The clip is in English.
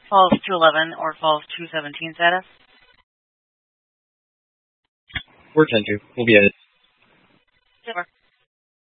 Falls 211 or Falls 217 status. We're 10-2. We'll be at it.